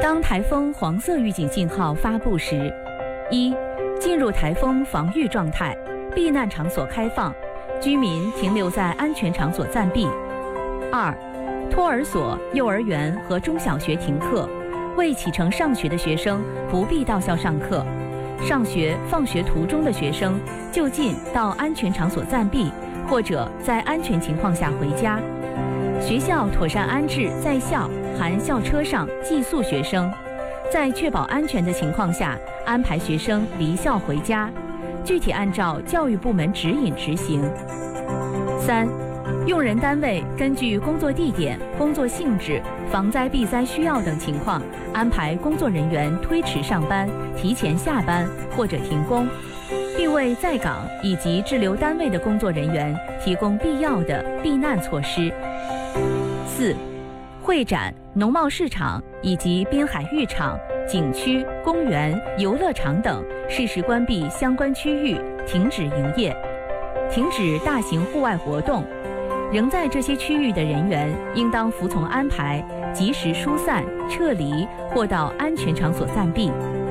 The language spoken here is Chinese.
当台风黄色预警信号发布时：1. 进入台风防御状态，避难场所开放，居民停留在安全场所暂避。2. 托儿所、幼儿园和中小学停课，未启程上学的学生不必到校上课，上学、放学途中的学生就近到安全场所暂避，或者在安全情况下回家。学校妥善安置在校含校车上寄宿学生，在确保安全的情况下安排学生离校回家，具体按照教育部门指引执行。3. 用人单位根据工作地点、工作性质、防灾避灾需要等情况，安排工作人员推迟上班、提前下班或者停工，并为在岗以及滞留单位的工作人员提供必要的避难措施。4. 会展、农贸市场以及滨海浴场、景区、公园、游乐场等适时关闭相关区域，停止营业，停止大型户外活动。仍在这些区域的人员应当服从安排，及时疏散、撤离或到安全场所暂避。